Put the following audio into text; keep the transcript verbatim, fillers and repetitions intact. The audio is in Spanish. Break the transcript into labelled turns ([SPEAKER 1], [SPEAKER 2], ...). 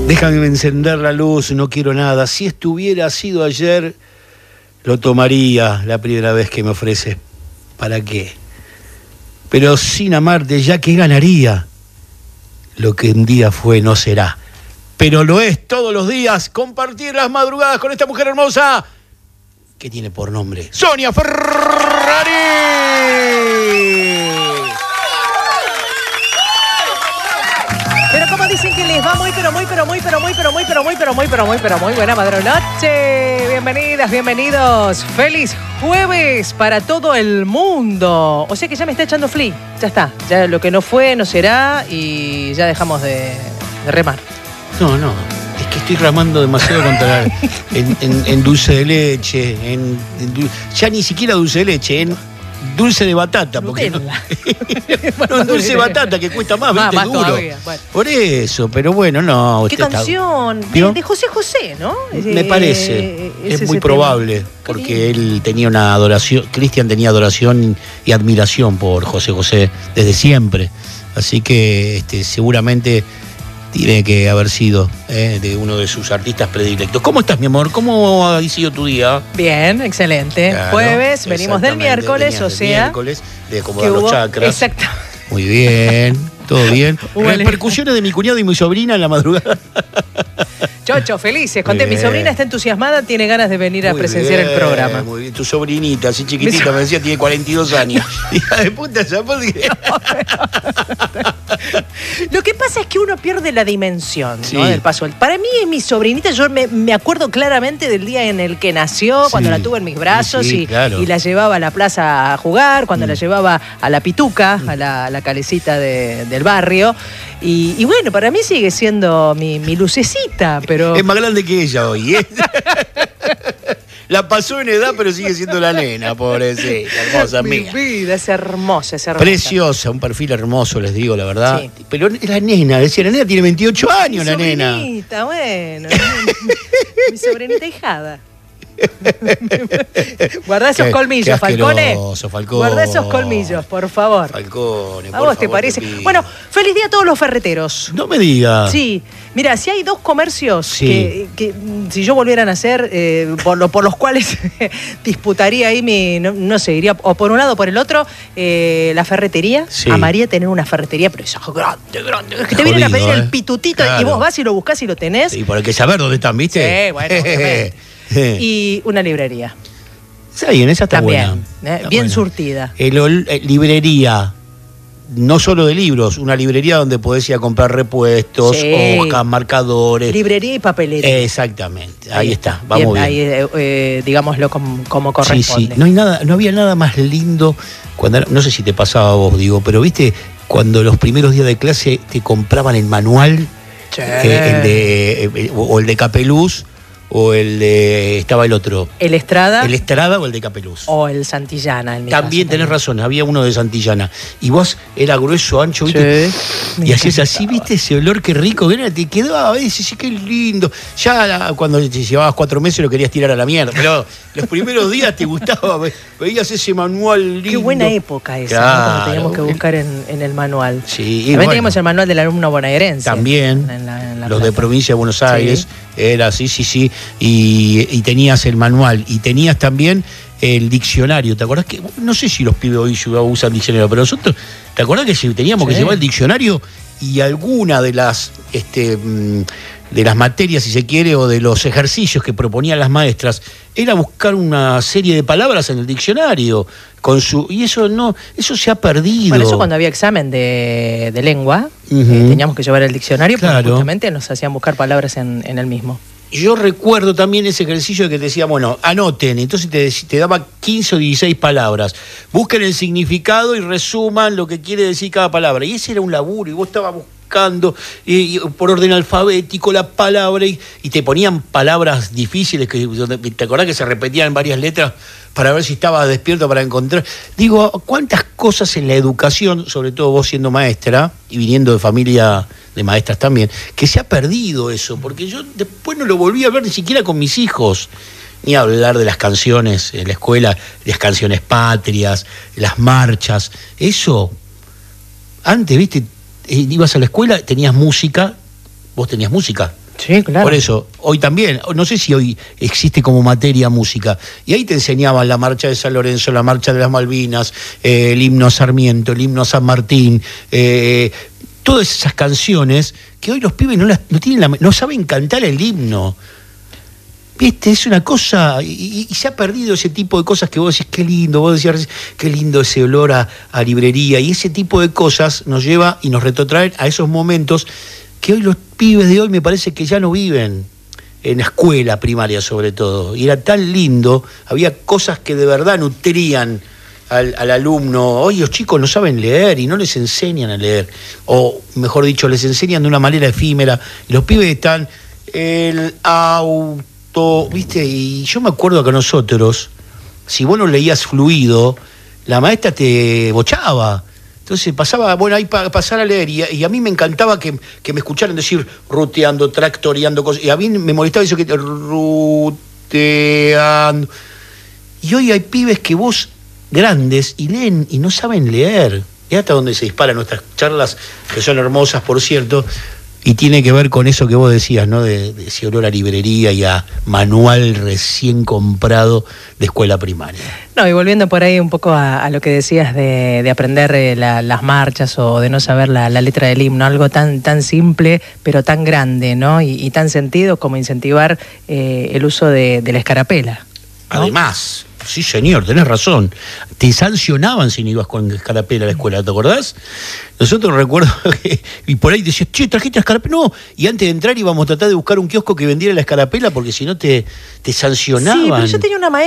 [SPEAKER 1] Déjame encender la luz, no quiero nada. Si estuviera sido ayer, lo tomaría la primera vez que me ofreces. ¿Para qué? Pero sin amarte, ya que ganaría. Lo que un día fue no será. Pero lo es todos los días. Compartir las madrugadas con esta mujer hermosa que tiene por nombre Sonia Ferrari.
[SPEAKER 2] Pero como dicen que les va muy, pero muy, pero muy, pero muy, pero muy, pero muy, pero muy, pero muy, pero muy buena madrunoche. Bienvenidas, bienvenidos. Feliz jueves para todo el mundo. O sea que ya me está echando fli. Ya está. Ya lo que no fue, no será y ya dejamos de, de remar.
[SPEAKER 1] No, no. Es que estoy ramando demasiado contra la, en, en, en dulce de leche, en, en dulce, ya ni siquiera dulce de leche, en dulce de batata, porque no, no, dulce de batata que cuesta más,
[SPEAKER 2] más,
[SPEAKER 1] más duro.
[SPEAKER 2] Todavía, bueno.
[SPEAKER 1] Por eso, pero bueno, no.
[SPEAKER 2] ¿Qué canción?
[SPEAKER 1] Está,
[SPEAKER 2] de, de José José, ¿no?
[SPEAKER 1] Me parece,
[SPEAKER 2] eh,
[SPEAKER 1] es muy probable, tema. Porque él tenía una adoración, Cristian tenía adoración y admiración por José José desde siempre, así que este, seguramente tiene que haber sido eh, de uno de sus artistas predilectos. ¿Cómo estás, mi amor? ¿Cómo ha sido tu día?
[SPEAKER 2] Bien, excelente. Claro, jueves, venimos del miércoles, o sea...
[SPEAKER 1] miércoles, de acomodar los chakras.
[SPEAKER 2] Exacto.
[SPEAKER 1] Muy bien, todo bien. Repercusiones de mi cuñado y mi sobrina en la madrugada.
[SPEAKER 2] Chocho, felices. Conté, mi sobrina está entusiasmada, tiene ganas de venir a muy presenciar bien, el programa.
[SPEAKER 1] Muy bien, tu sobrinita, así chiquitita, me decía, tiene cuarenta y dos años. Hija de puta, ¿sabes por qué?
[SPEAKER 2] Lo que pasa es que uno pierde la dimensión, sí, ¿no? Del paso. Para mí, mi sobrinita, yo me, me acuerdo claramente del día en el que nació, sí, cuando la tuve en mis brazos, sí, sí, y, claro, y la llevaba a la plaza a jugar, cuando mm. la llevaba a la pituca, mm. a, la, a la calecita de, del barrio. Y, y bueno, para mí sigue siendo mi, mi lucecita, pero...
[SPEAKER 1] Es más grande que ella hoy, ¿eh? La pasó en edad, pero sigue siendo la nena, pobrecita, hermosa amiga.
[SPEAKER 2] Mi vida, es hermosa, es hermosa.
[SPEAKER 1] Preciosa, un perfil hermoso, les digo, la verdad. Sí. Pero la nena, decía, la nena tiene veintiocho años, mi la nena.
[SPEAKER 2] Mi sobrinita, bueno. mi, mi sobrinita hijada. Guarda esos qué, colmillos, qué Falcone.
[SPEAKER 1] Falcone.
[SPEAKER 2] Guarda esos colmillos, por favor.
[SPEAKER 1] Falcone, por
[SPEAKER 2] ¿A vos
[SPEAKER 1] favor,
[SPEAKER 2] te parece? Te bueno, feliz día a todos los ferreteros.
[SPEAKER 1] No me digas.
[SPEAKER 2] Sí. Mira, si hay dos comercios
[SPEAKER 1] sí.
[SPEAKER 2] que, que si yo volviera a nacer, eh, por, lo, por los cuales disputaría ahí mi, no, no sé, iría o por un lado o por el otro, eh, la ferretería. Sí. Amaría tener una ferretería, pero esa grande, grande. Es que te vienen a pedir eh. el pitutito, claro, y vos vas y lo buscás y lo tenés.
[SPEAKER 1] Y por hay que saber dónde están, ¿viste?
[SPEAKER 2] Sí, bueno, obviamente. Y una librería.
[SPEAKER 1] Está bien, esa está
[SPEAKER 2] también,
[SPEAKER 1] buena.
[SPEAKER 2] Eh,
[SPEAKER 1] está
[SPEAKER 2] bien
[SPEAKER 1] buena.
[SPEAKER 2] surtida.
[SPEAKER 1] El, el, librería, no solo de libros, una librería donde podés ir a comprar repuestos, sí, hojas, marcadores.
[SPEAKER 2] Librería y papelería.
[SPEAKER 1] Exactamente, ahí, ahí está, vamos bien.
[SPEAKER 2] bien. Ahí, eh, digámoslo como, como corresponde.
[SPEAKER 1] Sí, sí, no, hay nada, no había nada más lindo, cuando no sé si te pasaba a vos, digo, pero viste, cuando los primeros días de clase te compraban el manual, sí, eh, el de, eh, o el de Capeluz, o el de... estaba el otro.
[SPEAKER 2] ¿El Estrada?
[SPEAKER 1] El Estrada o el de Capeluz.
[SPEAKER 2] O el Santillana. En mi
[SPEAKER 1] también
[SPEAKER 2] caso,
[SPEAKER 1] tenés también. razón, había uno de Santillana. Y vos era grueso, ancho, ¿viste? Sí, y hacías así, ¿viste? Ese olor, qué rico, que te quedaba, ¿ves? Sí, qué lindo. Ya cuando te llevabas cuatro meses lo querías tirar a la mierda, pero los primeros días te gustaba, veías ese manual lindo.
[SPEAKER 2] Qué buena época esa, claro, ¿no? Cuando teníamos que buscar en, en el manual.
[SPEAKER 1] Sí.
[SPEAKER 2] También bueno, teníamos el manual del alumno bonaerense.
[SPEAKER 1] También, en la, en la los plaza. De provincia de Buenos Aires, sí, era así, sí, sí. Y, y tenías el manual y tenías también el diccionario. ¿Te acordás que? No sé si los pibes hoy usan diccionario, pero nosotros, ¿te acordás que si teníamos sí. que llevar el diccionario y alguna de las este, de las materias, si se quiere, o de los ejercicios que proponían las maestras, era buscar una serie de palabras en el diccionario? Con su, y eso no, eso se ha perdido.
[SPEAKER 2] Bueno, eso cuando había examen de, de lengua, uh-huh, eh, teníamos que llevar el diccionario, claro, porque justamente nos hacían buscar palabras en, en el mismo.
[SPEAKER 1] Yo recuerdo también ese ejercicio que te decía, bueno, anoten, entonces te, te daba quince o dieciséis palabras, busquen el significado y resuman lo que quiere decir cada palabra. Y ese era un laburo, y vos estabas buscando y, y, por orden alfabético la palabra, y, y te ponían palabras difíciles, que te acordás que se repetían varias letras para ver si estabas despierto para encontrar. Digo, ¿cuántas cosas en la educación, sobre todo vos siendo maestra y viniendo de familia de maestras también, que se ha perdido eso? Porque yo después no lo volví a ver ni siquiera con mis hijos, ni a hablar de las canciones en la escuela, las canciones patrias, las marchas. Eso, antes, viste, ibas a la escuela, tenías música, vos tenías música.
[SPEAKER 2] Sí, claro.
[SPEAKER 1] Por eso, hoy también, no sé si hoy existe como materia música, y ahí te enseñaban la marcha de San Lorenzo, la marcha de las Malvinas, eh, el himno a Sarmiento, el himno a San Martín, eh, todas esas canciones que hoy los pibes no, las, no, tienen la, no saben cantar el himno. ¿Viste? Es una cosa, y, y se ha perdido ese tipo de cosas que vos decís, qué lindo, vos decías, qué lindo ese olor a, a librería, y ese tipo de cosas nos lleva y nos retrotrae a esos momentos que hoy los pibes de hoy me parece que ya no viven, en la escuela primaria sobre todo, y era tan lindo, había cosas que de verdad nutrían al, al alumno. Hoy los chicos no saben leer y no les enseñan a leer, o mejor dicho, les enseñan de una manera efímera, y los pibes están, el auto, ¿viste? Y yo me acuerdo que nosotros, si vos no leías fluido, la maestra te bochaba. Entonces pasaba, bueno, ahí para pasar a leer, y, y a mí me encantaba que, que me escucharan decir ruteando, tractoreando, cosas, y a mí me molestaba eso que ruteando. Y hoy hay pibes que vos, grandes, y leen y no saben leer. Y hasta donde se disparan nuestras charlas, que son hermosas, por cierto, y tiene que ver con eso que vos decías, ¿no? De, de ese olor a librería y a manual recién comprado de escuela primaria.
[SPEAKER 2] No, y volviendo por ahí un poco a, a lo que decías de, de aprender eh, la, las marchas o de no saber la, la letra del himno, algo tan, tan simple pero tan grande, ¿no? Y, y tan sentido como incentivar eh, el uso de, de la escarapela, ¿no?
[SPEAKER 1] Además, sí señor, tenés razón, te sancionaban si no ibas con escarapela a la escuela, ¿te acordás? Nosotros recuerdo que, y por ahí decías, che, trajiste la escarapela, no, y antes de entrar íbamos a tratar de buscar un kiosco que vendiera la escarapela porque si no te, te sancionaban.
[SPEAKER 2] Sí, pero yo tenía una maestra